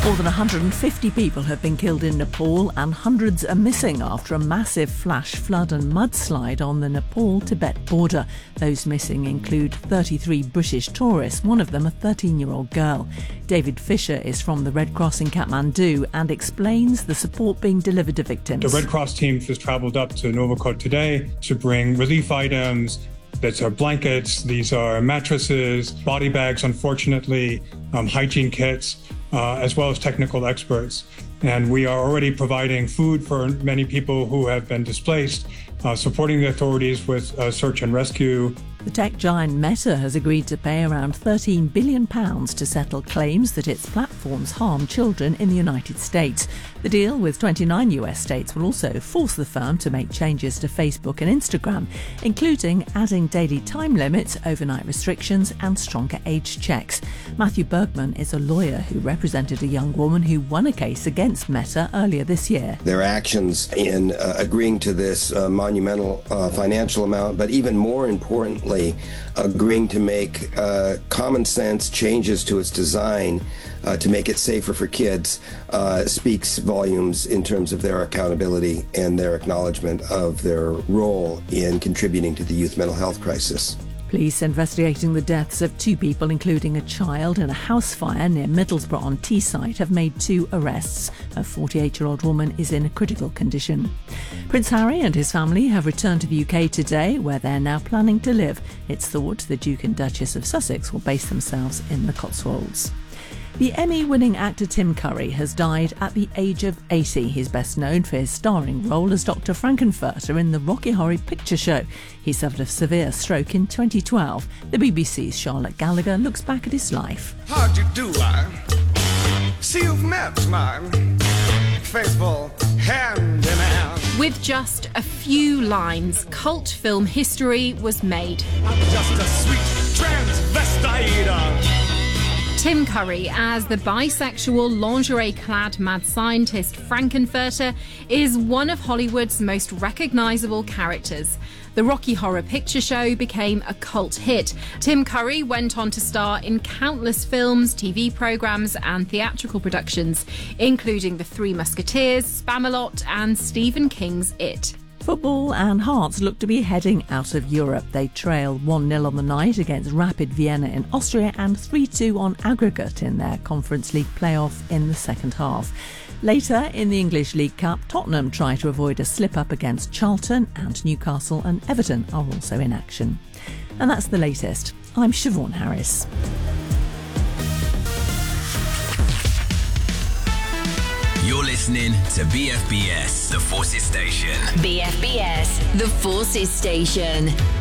More than 150 people have been killed in Nepal and hundreds are missing after a massive flash flood and mudslide on the Nepal-Tibet border. Those missing include 33 British tourists, one of them a 13-year-old girl. David Fisher is from the Red Cross in Kathmandu and explains the support being delivered to victims. The Red Cross team has travelled up to Novakot today to bring relief items. These are blankets, these are mattresses, body bags, unfortunately, hygiene kits, as well as technical experts. And we are already providing food for many people who have been displaced, supporting the authorities with search and rescue. The tech giant Meta has agreed to pay around £13 billion to settle claims that its platforms harm children in the United States. The deal with 29 US states will also force the firm to make changes to Facebook and Instagram, including adding daily time limits, overnight restrictions and stronger age checks. Matthew Bergman is a lawyer who represented a young woman who won a case against Meta earlier this year. Their actions in agreeing to this monumental financial amount, but even more importantly, agreeing to make common sense changes to its design to make it safer for kids speaks volumes in terms of their accountability and their acknowledgement of their role in contributing to the youth mental health crisis. Police investigating the deaths of 2 people, including a child, in a house fire near Middlesbrough-on-Teesside have made 2 arrests. A 48-year-old woman is in a critical condition. Prince Harry and his family have returned to the UK today, where they're now planning to live. It's thought the Duke and Duchess of Sussex will base themselves in the Cotswolds. The Emmy-winning actor Tim Curry has died at the age of 80. He's best known for his starring role as Dr. Frankenfurter in the Rocky Horror Picture Show. He suffered a severe stroke in 2012. The BBC's Charlotte Gallagher looks back at his life. How'd you do, see you've met my faithful hand-in-hand. With just a few lines, cult film history was made. I'm just a sweet transvestite. Tim Curry, as the bisexual, lingerie-clad mad scientist Frankenfurter, is one of Hollywood's most recognisable characters. The Rocky Horror Picture Show became a cult hit. Tim Curry went on to star in countless films, TV programmes and theatrical productions, including The Three Musketeers, Spamalot and Stephen King's It. Football and Hearts look to be heading out of Europe. They trailed 1-0 on the night against Rapid Vienna in Austria and 3-2 on aggregate in their Conference League playoff in the second half. Later in the English League Cup, Tottenham try to avoid a slip-up against Charlton, and Newcastle and Everton are also in action. And that's the latest. I'm Siobhan Harris. You're listening to BFBS, The Forces Station. BFBS, The Forces Station.